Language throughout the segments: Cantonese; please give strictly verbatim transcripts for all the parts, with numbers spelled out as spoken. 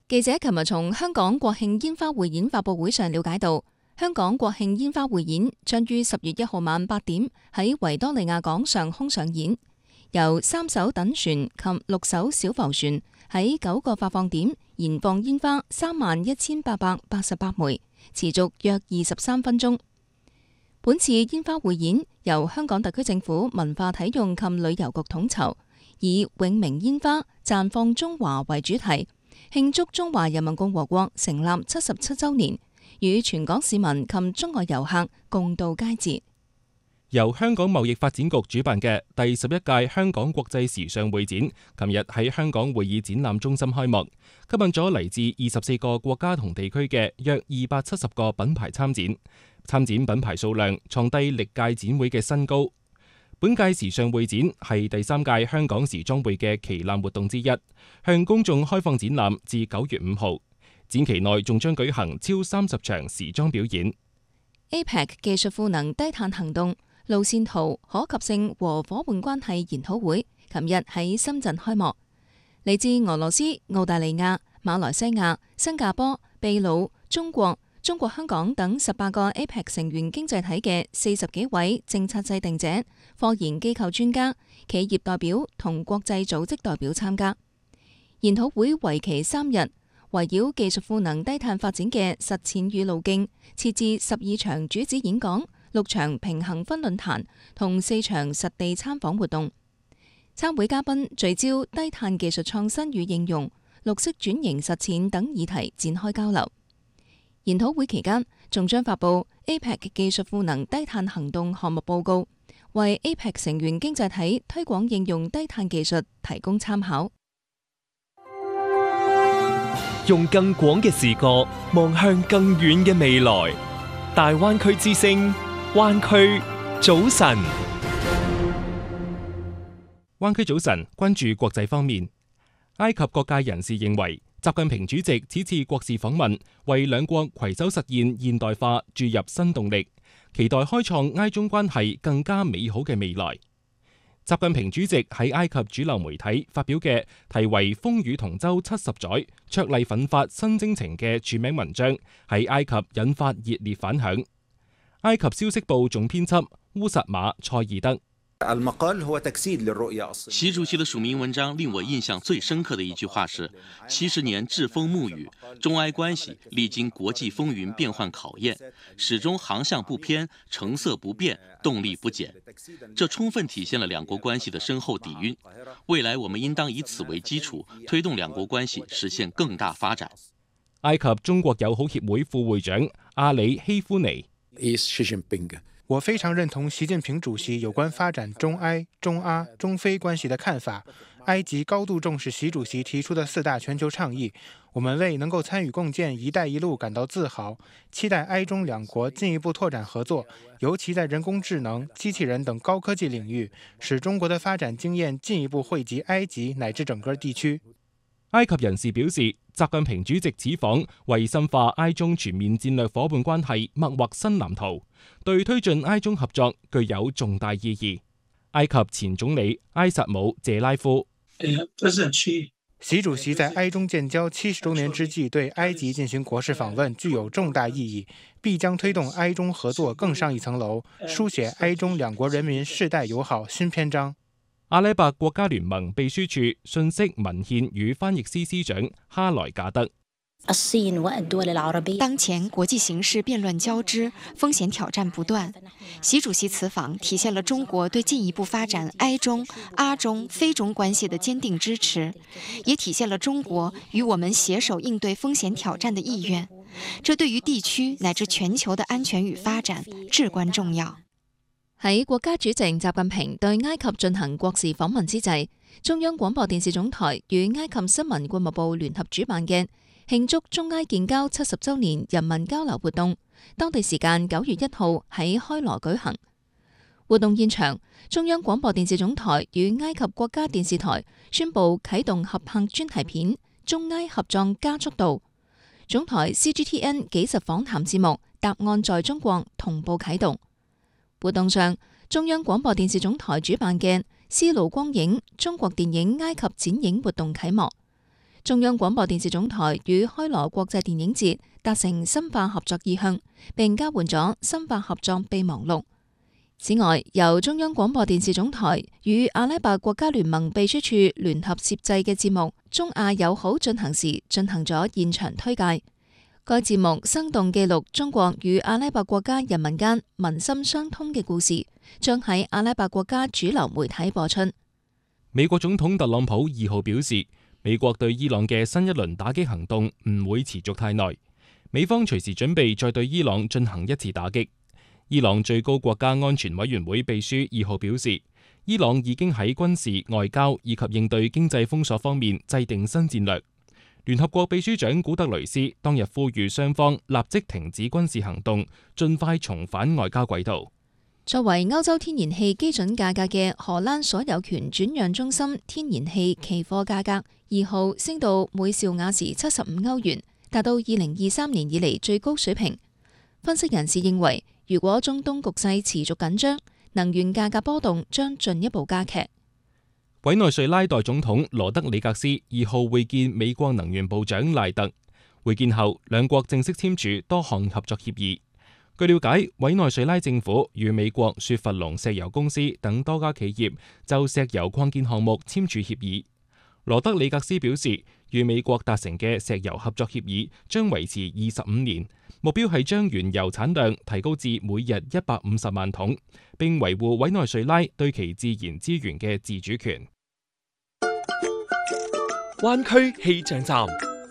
記者琴日從香港國慶煙花匯演發佈會上了解到，香港國慶煙花匯演將於十月一號晚八點喺維多利亞港上空上演，由三艘躉船及六艘小浮船喺九個發放點燃放煙花三萬一千八百八十八枚，持續約二十三分鐘。本次煙花匯演由香港特區政府文化體育及旅遊局統籌，以永明煙花綻放中華為主題，慶祝中華人民共和國成立七十七週年，與全港市民及中外遊客共度佳節。 由香港貿易發展局主辦嘅第十一屆香港國際時尚會展，琴日喺香港會議展覽中心開幕，吸引咗嚟自二十四個國家同地區嘅約二百七十個品牌參展，參展品牌數量創低歷屆展會嘅新高。本屆時尚會展係第三屆香港時裝會嘅旗艦活動之一，向公眾開放展覽至九月五號。展期內仲將舉行超三十場時裝表演。 A P E C 技術賦能低碳行動路線圖可及性和伙伴關係研討會，琴日喺深圳開幕。嚟自俄羅斯、澳大利亞、馬來西亞、新加坡、秘魯、中國、中國香港等十八個 A P E C 成員經濟體嘅四十幾位政策制定者、科研機構專家、企業代表同國際組織代表參加。研討會為期三日，圍繞技術賦能低碳發展嘅實踐與路徑，設置十二場主旨演講、六場平衡分論壇同四場實地參訪活動。參會嘉賓聚焦低碳技術創新與應用、綠色轉型實踐等議題展開交流。研討會期間，仲將發布 A P E C 技術賦能低碳行動項目報告，為 A P E C 成員經濟體推廣應用低碳技術提供參考。 用更廣嘅視角望向更遠嘅未來，大灣區之聲，灣區早晨。 灣區早晨，關注國際方面。埃及各界人士認為，習近平主席此次國事訪問為兩國攜手實現現代化注入新動力，期待開創埃中關係更加美好嘅未來。習近平主席喺埃及主流媒體發表嘅題為《風雨同舟七十載，卓麗奮發新征程》嘅署名文章喺埃及引發熱烈反響。埃及消息報總編輯烏薩馬塞爾德。 習主席的署名文章令我印象最深刻的一句話是：七十年櫛風沐雨，中埃關係歷經國際風雲變幻考驗，始終航向不偏，成色不變，動力不減。這充分體現了兩國關係的深厚底蘊。未來我們應當以此為基礎，推動兩國關係實現更大發展。 埃及中國友好協會副會長阿里希夫尼。 我非常認同習近平主席有關發展中埃、中阿、中非關係的看法。埃及高度重視習主席提出的四大全球倡議，我們為能夠參與共建“一帶一路”感到自豪，期待埃中兩國進一步拓展合作，尤其在人工智能、機器人等高科技領域，使中國的發展經驗進一步惠及埃及乃至整個地區。 埃及人士表示，習近平主席此訪為深化埃中全面戰略夥伴關係擘劃新藍圖，對推進埃中合作具有重大意義。埃及前總理埃薩姆謝拉夫。 習主席在埃中建交七十周年之際對埃及進行國事訪問具有重大意義，必將推動埃中合作更上一層樓，書寫埃中兩國人民世代友好新篇章。 阿拉伯國家聯盟秘書處信息文獻與翻譯司司長哈萊賈德。 當前國際形勢變亂交織，風險挑戰不斷。習主席此訪體現了中國對進一步發展埃中、阿中、非中關係的堅定支持，也體現了中國與我們攜手應對風險挑戰的意願。這對於地區乃至全球的安全與發展至關重要。 喺國家主席習近平對埃及進行國事訪問之際，中央廣播電視總台與埃及新聞國務部聯合主辦嘅慶祝中埃建交七十週年人民交流活動，當地時間九月一號喺開羅舉行。活動現場，中央廣播電視總台與埃及國家電視台宣布啟動合拍專題片《中埃合作加速度》，總台 C G T N 紀實訪談節目《答案在中國》同步啟動。活動上，中央廣播電視總台主辦嘅絲路光影中國電影埃及展映活動啟幕。 中央廣播電視總台與開羅國際電影節達成深化合作意向，並交換咗深化合作備忘錄。此外，由中央廣播電視總台與阿拉伯國家聯盟秘書處聯合攝製嘅節目《中亞友好進行時》進行咗現場推介。該節目生動記錄中國與阿拉伯國家人民間民心相通嘅故事，將喺阿拉伯國家主流媒體播出。 美國總統特朗普二號表示，美國對伊朗嘅新一輪打擊行動唔會持續太耐，美方隨時準備再對伊朗進行一次打擊。伊朗最高國家安全委員會秘書二號表示，伊朗已經喺軍事、外交以及應對經濟封鎖方面制定新戰略。聯合國秘書長古特雷斯當日呼籲雙方立即停止軍事行動，盡快重返外交軌道。 作為歐洲天然氣基準價格嘅荷蘭所有權轉讓中心天然氣期貨價格二號升到每兆瓦時七十五歐元，達到二零二三年以嚟最高水平。分析人士認為，如果中東局勢持續緊張，能源價格波動將進一步加劇。 委內瑞拉代總統羅德里格斯二號會見美國能源部長賴特，會見後兩國正式簽署多項合作協議。據了解，委內瑞拉政府與美國雪佛龍石油公司等多家企業就石油礦建項目簽署協議。羅德里格斯表示，與美國達成嘅石油合作協議將維持二十五年，目標係將原油產量提高至每日一百五十萬桶，並維護委內瑞拉對其自然資源嘅自主權。 灣區氣象站。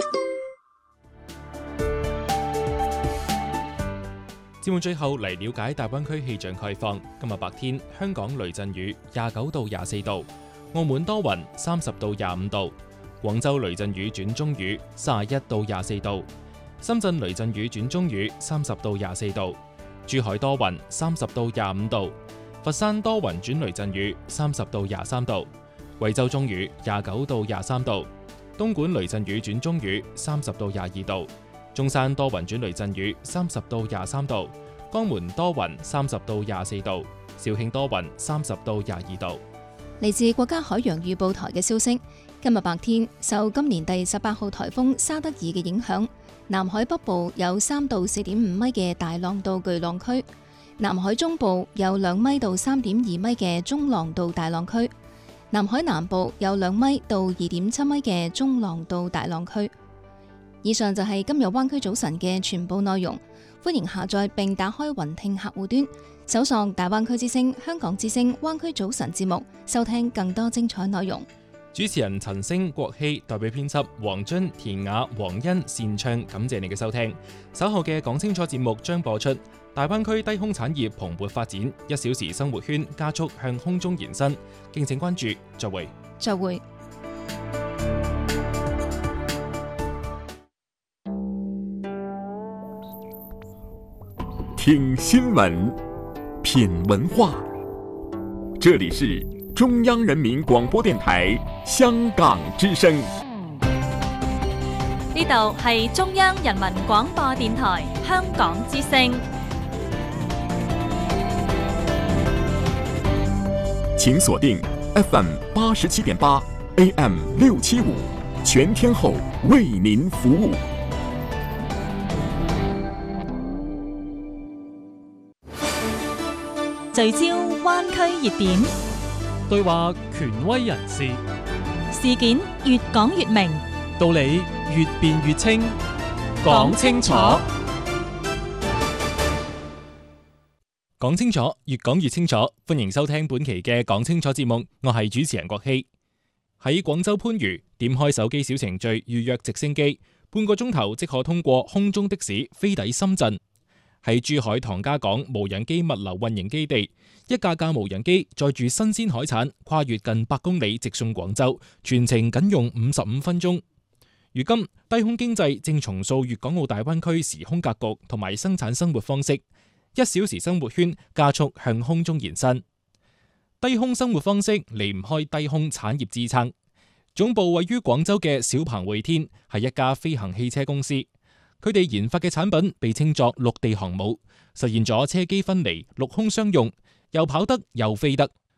節目最後嚟了解大灣區氣象概況。今日白天香港雷陣雨廿九到廿四度，澳門多雲三十到廿五度，廣州雷陣雨轉中雨三十一到廿四度，深圳雷陣雨轉中雨三十到廿四度，珠海多雲三十到廿五度，佛山多雲轉雷陣雨三十到廿三度，貴州中雨廿九到廿三度，東莞雷陣雨轉中雨三十到廿二度，中山多雲轉雷陣雨三十到廿三度，江門多雲三十到廿四度，肇慶多雲三十到廿二度。 嚟自國家海洋預報台嘅消息，今日白天受今年第十八號颱風沙德爾嘅影響，南海北部有三到四點五米嘅大浪到巨浪區，南海中部有兩米到三點二米嘅中浪到大浪區，南海南部有兩米到二點七米嘅中浪到大浪區。以上就係今日灣區早晨嘅全部內容，歡迎下載並打開雲聽客戶端，搜索大灣區之聲、香港之聲灣區早晨節目，收聽更多精彩內容。 主持人陳星、郭希，代表編輯黃津、田雅、黃欣、善唱，感謝你嘅收聽。稍後嘅講清楚節目將播出大灣區低空產業蓬勃發展，一小時生活圈加速向空中延伸，敬請關注。再會。 再會。 聽新聞，品文化，這裡是中央人民廣播電台香港之聲。 呢度係中央人民廣播電台香港之聲。 請鎖定 F M 八十七點八 A M 六七五，全天候為您服務。 聚焦灣區熱點， 對話權威人士， 事件越講越明， 道理越辯越清， 講清楚， 講清楚，越講越清楚。歡迎收聽本期嘅講清楚節目，我係主持人郭希。喺廣州番禺點開手機小程序預約直升機，半個鐘頭即可通過空中的士飛抵深圳。喺珠海唐家港無人機物流運營基地，一架架無人機載住新鮮海產跨越近百公里直送廣州，全程僅用五十五分鐘。如今低空經濟正重塑粵港澳大灣區時空格局同埋生產生活方式，一小時生活圈加速向空中延伸。低空生活方式離唔開低空產業支撐。總部位於廣州嘅小鵬匯天係一家飛行汽車公司。佢哋研發嘅產品被稱作陸地航母，實現咗車機分離、陸空雙用，又跑得又飛得。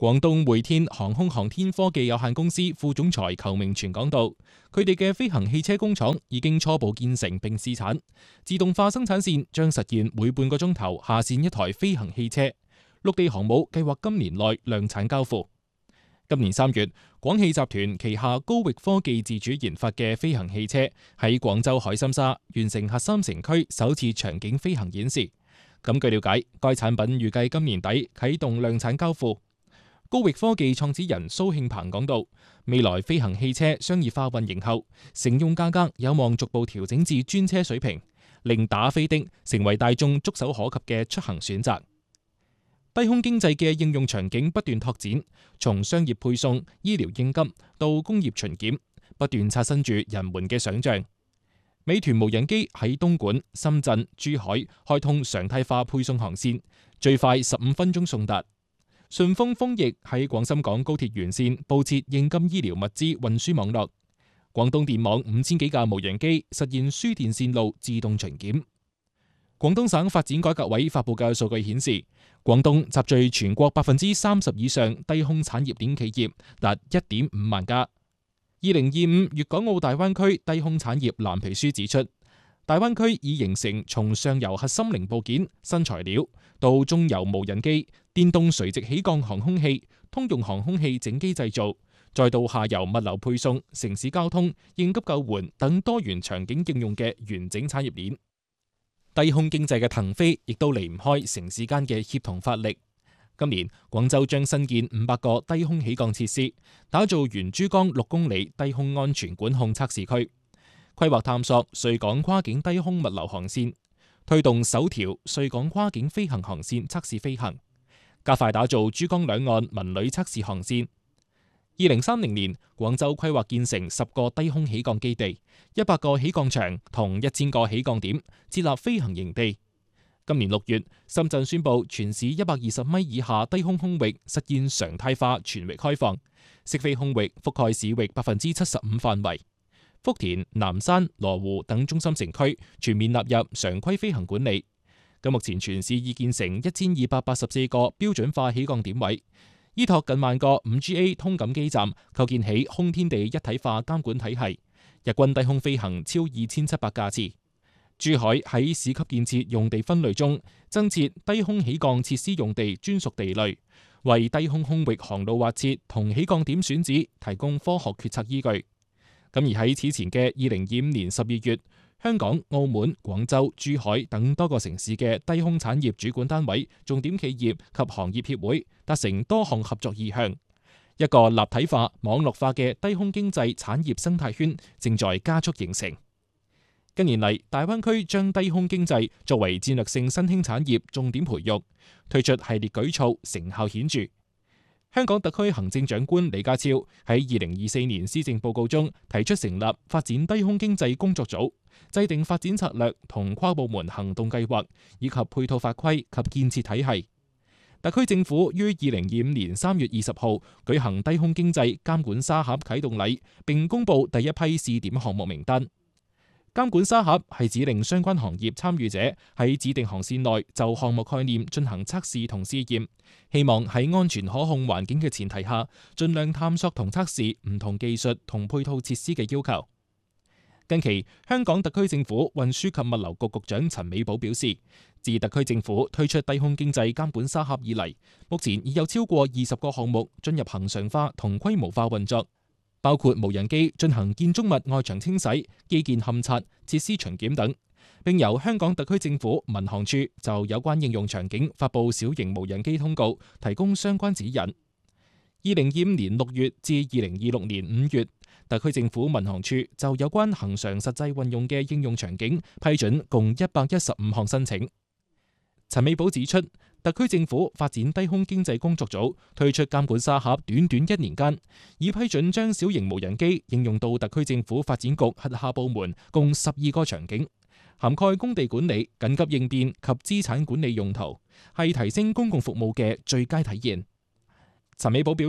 廣東匯天航空航天科技有限公司副總裁裘明全講到，佢哋嘅飛行汽車工廠已經初步建成並試產，自動化生產線將實現每半個鐘頭下線一台飛行汽車。陸地航母計劃今年內量產交付。今年三月，廣汽集團旗下高域科技自主研發嘅飛行汽車喺廣州海心沙完成核三城區首次場景飛行演示。咁據了解，該產品預計今年底啟動量產交付。高域科技創始人蘇慶鵬講到，未來飛行汽車商業化運營後，乘用價格有望逐步調整至專車水平，令打飛的成為大眾觸手可及嘅出行選擇。低空經濟嘅應用場景不斷拓展，從商業配送、醫療應急到工業巡檢，不斷刷新住人們嘅想像。美團無人機喺東莞、深圳、珠海開通常態化配送航線，最快十五分鐘送達。順豐豐翼喺廣深港高鐵沿線佈設應急醫療物資運輸網絡。廣東電網五千幾架無人機實現輸電線路自動巡檢。廣東省發展改革委發布嘅數據顯示，廣東集聚全國百分之三十以上低空產業鏈企業，達一點五萬家。二零二五粵港澳大灣區低空產業藍皮書指出，大灣區已形成從上游核心零部件、新材料到中游無人機、電動垂直起降航空器、通用航空器整機製造，再到下游物流配送、城市交通、應急救援等多元場景應用嘅完整產業鏈。低空經濟嘅騰飛亦都離唔開城市間嘅協同發力。今年廣州將新建五百個低空起降設施，打造沿珠江六公里低空安全管控測試區，規劃探索穗港跨境低空物流航線，推動首條穗港跨境飛行航線測試飛行，加快打造珠江兩岸文旅測試航線。二零三零年，廣州規劃建成十個低空起降基地、一百個起降場同一千個起降點，設立飛行營地。今年六月，深圳宣布全市一百二十米以下低空空域實現常態化全域開放，適飛空域覆蓋市域百分之七十五範圍。福田、南山、羅湖等中心城區全面納入常規飛行管理。咁目前全市已建成一千二百八十四個標準化起降點位，依託近萬個五 G A 通感基站，構建起空天地一體化監管體系，日均低空飛行超二千七百架次。珠海喺市級建設用地分類中增設低空起降設施用地專屬地類，為低空空域航路劃設同起降點選址提供科學決策依據。咁而喺此前嘅二零二五年十二月，香港、澳門、廣州、珠海等多個城市嘅低空產業主管單位、重點企業及行業協會達成多項合作意向，一個立體化、網絡化嘅低空經濟產業生態圈正在加速形成。近年嚟，大灣區將低空經濟作為戰略性新興產業重點培育，推出系列舉措，成效顯著。香港特區行政長官李家超喺二零二四年施政報告中提出成立發展低空經濟工作組，制定發展策略同跨部門行動計劃，以及配套法規及建設體系。特區政府於二零二五年三月二十號舉行低空經濟監管沙盒啟動禮，並公布第一批試點項目名單。監管沙盒係指令相關行業參與者喺指定航線內就項目概念進行測試同試驗，希望喺安全可控環境嘅前提下，盡量探索同測試唔同技術同配套設施嘅要求。近期，香港特區政府運輸及物流局局長陳美寶表示，自特區政府推出低空經濟監管沙盒以嚟，目前已有超過二十個項目進入恆常化同規模化運作，包括無人機進行建築物外牆清洗、基建勘察、設施巡檢等，並由香港特區政府民航處就有關應用場景發布小型無人機通告，提供相關指引。二零二五年六月至二零二六年五月，特區政府民航處就有關恆常實際運用嘅應用場景批准共一百一十五項申請。陳美寶指出，特區政府發展低空經濟工作組推出監管沙盒，短短一年間，已批准將小型無人機應用到特區政府發展局轄下部門共十二個場景，涵蓋工地管理、緊急應變及資產管理用途，係提升公共服務嘅最佳體現。陳美寶表示，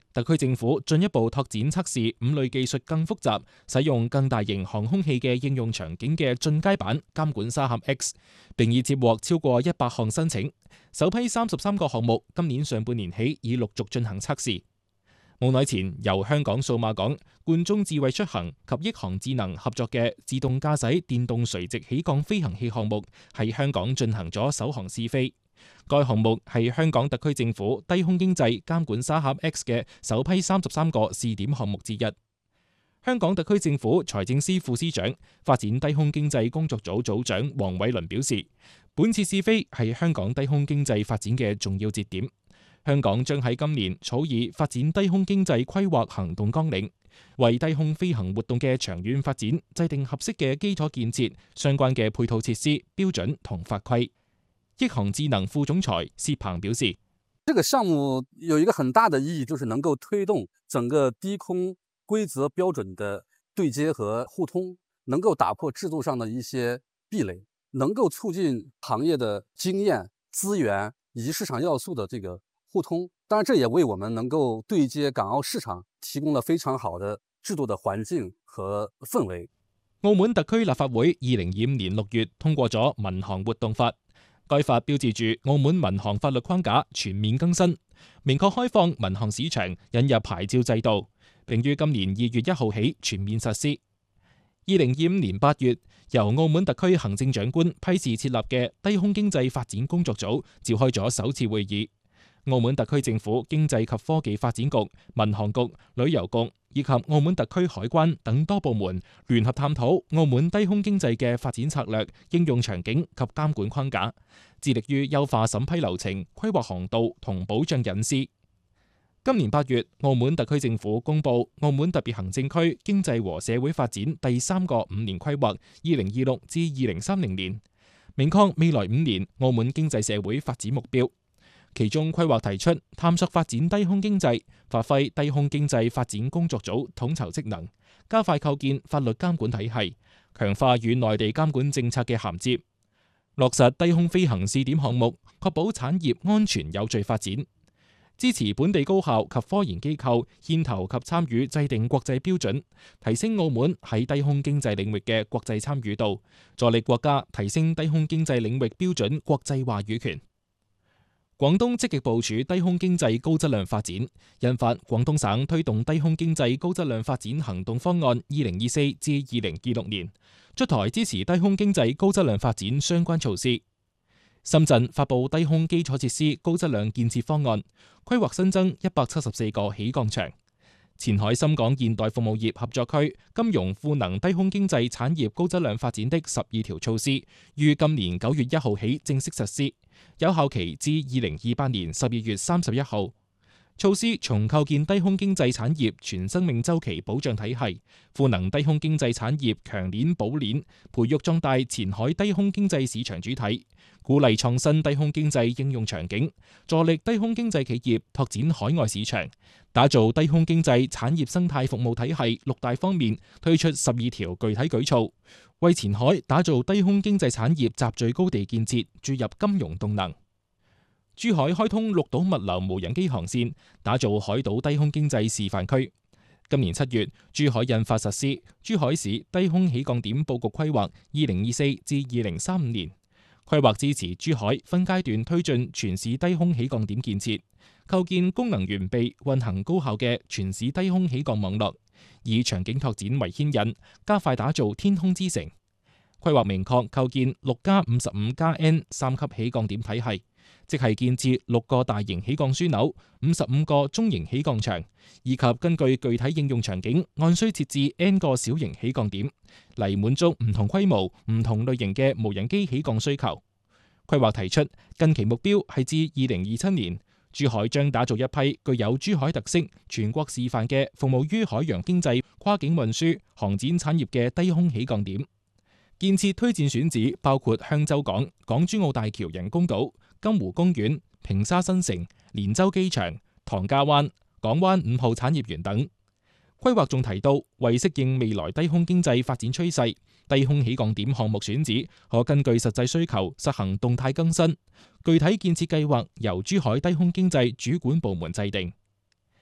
特區政府進一步拓展測試五類技術更複雜、使用更大型航空器嘅應用場景嘅進階版監管沙盒 X， 並已接獲超過一百項申請。首批三十三個項目今年上半年起已陸續進行測試。冇耐前，由香港數碼港、冠忠智慧出行及億航智能合作嘅自動駕駛電動垂直起降飛行器項目喺香港進行咗首航試飛。該項目係香港特區政府低空經濟監管沙盒 X 嘅首批三十三個試點項目之一。香港特區政府財政司副司長、發展低空經濟工作組組長黃偉綸表示，本次試飛係香港低空經濟發展嘅重要節點。香港將喺今年草擬發展低空經濟規劃行動綱領，為低空飛行活動嘅長遠發展制定合適嘅基礎建設、相關嘅配套設施、標準同法規。億航智能副總裁薛鵬表示， 這個項目有一個很大的意義，就是能夠推動整個低空規則標準的對接和互通，能夠打破制度上的一些壁壘，能夠促進行業的經驗、資源以及市場要素的這個互通，當然這也為我們能夠對接港澳市場提供了非常好的制度的環境和氛圍。 澳門特區立法會二零二五年六月通過咗民航活動法，該法標誌住澳門民航法律框架全面更新，明確開放民航市場，引入牌照制度，並於今年二月一號起全面實施。二零二五年八月，由澳門特區行政長官批示設立嘅低空經濟發展工作組召開咗首次會議。澳門特區政府經濟及科技發展局、民航局、旅遊局以及澳門特區海關等多部門聯合探討澳門低空經濟嘅發展策略、應用場景及監管框架，致力於優化審批流程、規劃航道同保障隱私。今年八月，澳門特區政府公布澳門特別行政區經濟和社會發展第三個五年規劃（二零二六至二零三零年），明確未來五年澳門經濟社會發展目標。其中規劃提出探索發展低空經濟，發揮低空經濟發展工作組統籌職能，加快構建法律監管體系，強化與內地監管政策嘅銜接，落實低空飛行試點項目，確保產業安全有序發展，支持本地高校及科研機構牽頭及參與制定國際標準，提升澳門喺低空經濟領域嘅國際參與度，助力國家提升低空經濟領域標準國際話語權。廣東積極部署低空經濟高質量發展，印發廣東省推動低空經濟高質量發展行動方案二零二四至二零二六年，出台支持低空經濟高質量發展相關措施。深圳發布低空基礎設施高質量建設方案，規劃新增一百七十四個起降場。前海深港現代服務業合作區金融賦能低空經濟產業高質量發展的十二條措施，於今年九月一號起正式實施，有效期至二零二八年十二月三十一號。措施從構建低空經濟產業全生命週期保障體系，賦能低空經濟產業強鏈補鏈，培育壯大前海低空經濟市場主體，鼓勵創新低空經濟應用場景，助力低空經濟企業拓展海外市場，打造低空經濟產業生態服務體系六大方面推出十二條具體舉措，為前海打造低空經濟產業集聚高地建設注入金融動能。珠海開通綠島物流無人機航線，打造海島低空經濟示範區。今年七月，珠海印發實施《珠海市低空起降點佈局規劃（二零二四至二零三五年）》，規劃支持珠海分階段推進全市低空起降點建設，構建功能完備、運行高效嘅全市低空起降網絡，以場景拓展為牽引，加快打造天空之城。規劃明確構建六加五十五加 N 三級起降點體系。即係建設六個大型起降樞紐、五十五個中型起降場，以及根據具體應用場景，按需設置 N 個小型起降點，嚟滿足唔同規模、唔同類型嘅無人機起降需求。規劃提出，近期目標係至二零二七年，珠海將打造一批具有珠海特色、全國示範嘅服務於海洋經濟、跨境運輸、航展產業嘅低空起降點。建設推薦選址包括香洲港、港珠澳大橋人工島、金湖公園、平沙新城、連州機場、唐家灣、港灣五號產業園等。規劃仲提到，為適應未來低空經濟發展趨勢，低空起降點項目選址可根據實際需求實行動態更新，具體建設計劃由珠海低空經濟主管部門制定。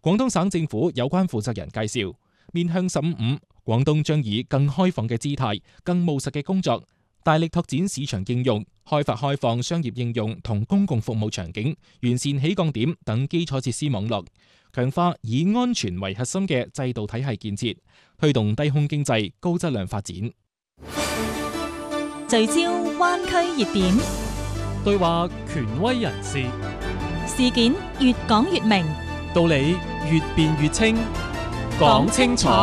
廣東省政府有關負責人介紹，面向十五五，廣東將以更開放嘅姿態、更務實嘅工作，大力拓展市場應用，開發開放商業應用同公共服務場景，完善起降點等基礎設施網絡，強化以安全為核心嘅制度體系建設，推動低空經濟高質量發展。 聚焦灣區熱點， 對話權威人士， 事件越講越明， 道理越辯越清，講清楚。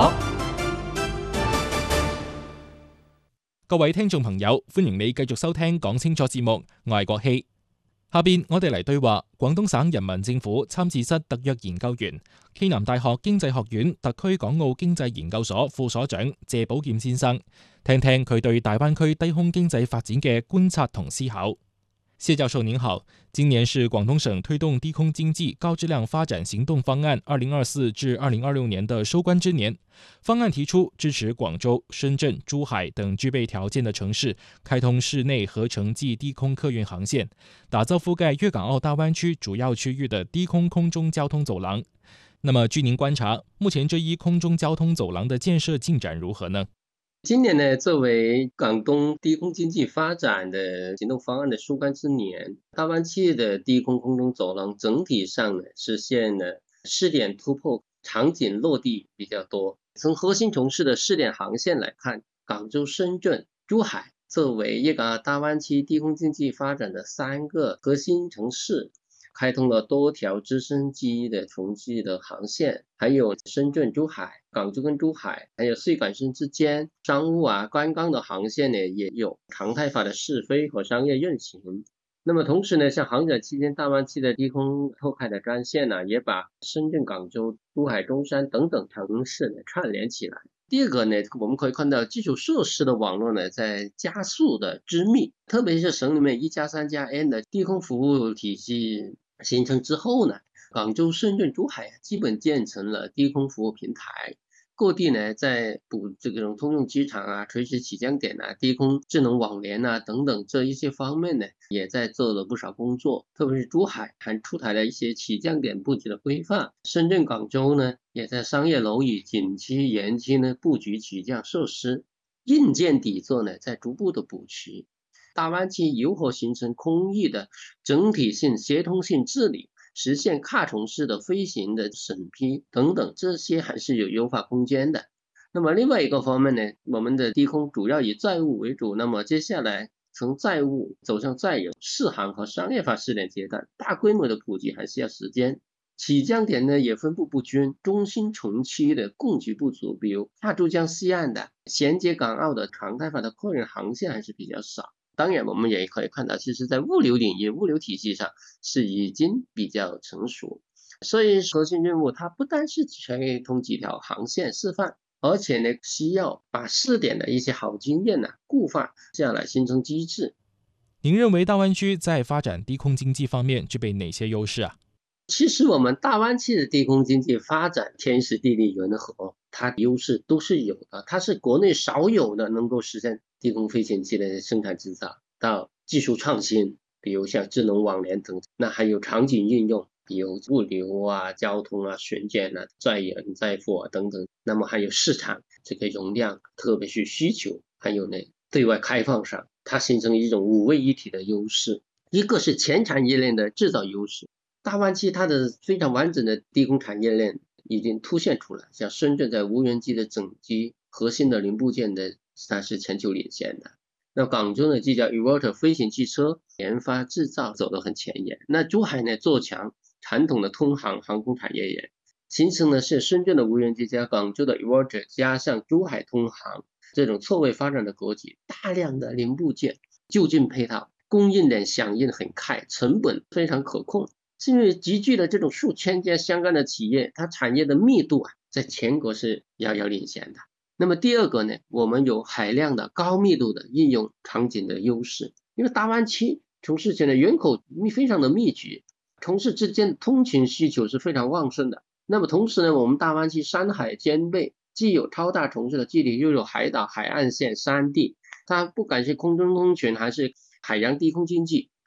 各位聽眾朋友，歡迎你繼續收聽講清楚節目，我係郭希。下邊我哋嚟對話廣東省人民政府參事室特約研究員、暨南大學經濟學院特區港澳經濟研究所副所長謝寶劍先生，聽聽佢對大灣區低空經濟發展嘅觀察同思考。謝教授您好，今年是廣東省推動低空經濟高質量發展行動方案二零二四至二零二六年的收官之年。方案提出支持廣州、深圳、珠海等具備條件的城市開通市內合城際低空客運航線，打造覆蓋粵港澳大灣區主要區域的低空空中交通走廊。那麼據您觀察，目前這一空中交通走廊的建設進展如何呢？ 今年呢，作為廣東低空經濟發展的行動方案的收官之年，大灣區的低空空中走廊整體上呢實現了試點突破，場景落地比較多。從核心城市的試點航線來看，廣州、深圳、珠海作為粵港澳大灣區低空經濟發展的三個核心城市，開通了多條直升機的城際的航線，還有深圳、珠海、廣州跟珠海，還有穗港深之間商務啊、觀光的航線呢，也有常態化的試飛和商業運行。那麼同時呢，像航展期間大灣區的低空拓開的專線呢，也把深圳、廣州、珠海、中山等等城市呢串聯起來。第二個呢，我們可以看到基礎設施的網絡呢在加速的織密，特別是省裏面一加三加 N 的低空服務體系形成之後呢，廣州、深圳、珠海基本建成了低空服務平台。各地呢在補這種通用機場啊、垂直起降點啊、低空智能網聯啊等等這一些方面呢，也在做了不少工作。特別是珠海還出台了一些起降點布局的規範，深圳、廣州呢也在商業樓宇景區、園區呢布局起降設施，硬件底座呢在逐步的補齊。大灣區如何形成空域的整體性、協同性治理，實現跨城市的飛行的審批等等，這些還是有優化空間的。那麼另外一個方面呢，我們的低空主要以載物為主，那麼接下來從載物走向載人、試航和商業化試點階段，大規模的普及還需要時間。起降點呢也分布不均，中心城區的供給不足，比如大珠江西岸的銜接港澳的常態化的客運航線還是比較少。當然我們也可以看到，其實在物流領域、物流體系上是已經比較成熟，所以核心任務它不單是開通幾條航線示範，而且呢需要把試點的一些好經驗呢固化下來，形成機制。 您認為大灣區在發展低空經濟方面具備哪些優勢啊？ 其實我們大灣區的低空經濟發展天時地利人和，它優勢都是有的，它是國內少有的能夠實現低空飛行器的生產製造到技術創新，比如像智能網聯等，那還有場景應用，比如物流啊、交通啊、巡檢啊、載人載貨啊等等，那麼還有市場這個容量，特別是需求，還有呢對外開放上，它形成一種五位一體的優勢。一個是全產業鏈的製造優勢，大灣區它的非常完整的低空產業鏈已經凸顯出來，像深圳在無人機的整機核心的零部件的它是全球領先的，那廣州呢就叫 eVTOL 飛行汽車研發製造走得很前沿，那珠海呢做強傳統的通航航空產業鏈，形成的是深圳的無人機加廣州的 eVTOL 加上珠海通航這種錯位發展的格局，大量的零部件就近配套，供應鏈響應很快，成本非常可控，是因為集聚了這種數千家相關的企業，它產業的密度啊在全國是遙遙領先的。那麼第二個呢，我們有海量的高密度的應用場景的優勢，因為大灣區城市間的人口非常的密集，城市之間通勤需求是非常旺盛的。那麼同時呢，我們大灣區山海兼備，既有超大城市的距離，又有海島、海岸線、山地，它不管是空中通勤還是海洋低空經濟，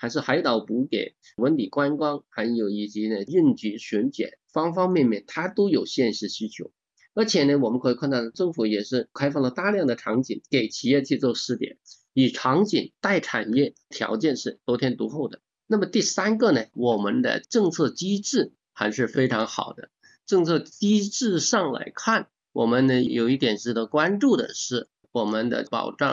还是海岛补给、文旅观光，还有以及呢运局巡检，方方面面它都有现实需求。而且呢，我们可以看到政府也是开放了大量的场景给企业去做试点，以场景带产业，条件是得天独厚的。那么第三个呢，我们的政策机制还是非常好的。政策机制上来看，我们呢有一点值得关注的是，我们的保障